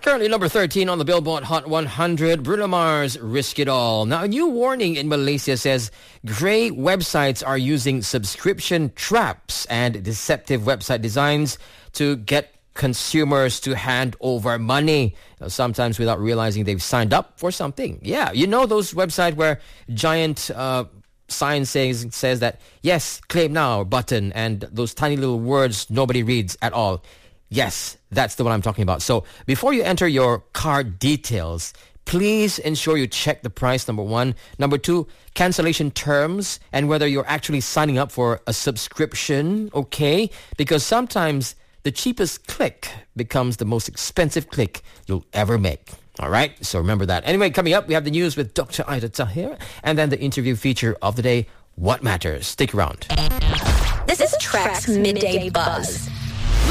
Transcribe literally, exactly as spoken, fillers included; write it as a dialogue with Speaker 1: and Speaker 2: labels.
Speaker 1: Currently number thirteen on the Billboard Hot one hundred, Bruno Mars, Risk It All. Now, a new warning in Malaysia says gray websites are using subscription traps and deceptive website designs to get consumers to hand over money, sometimes without realizing they've signed up for something. Yeah, you know those websites where giant uh, sign says, says that, yes, claim now button, and those tiny little words nobody reads at all. Yes, that's the one I'm talking about. So before you enter your card details, please ensure you check the price, number one. Number two, cancellation terms and whether you're actually signing up for a subscription, okay? Because sometimes the cheapest click becomes the most expensive click you'll ever make. All right, so remember that. Anyway, coming up, we have the news with Doctor Ida Tahir, and then the interview feature of the day, What Matters. Stick around.
Speaker 2: This is Track's Midday Buzz.